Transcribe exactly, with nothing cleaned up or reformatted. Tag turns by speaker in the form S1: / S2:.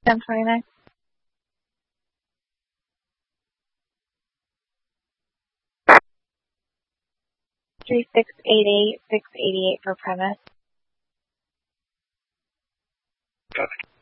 S1: ten twenty-nine. Three six eight eight six eighty eight for premise.
S2: Copy.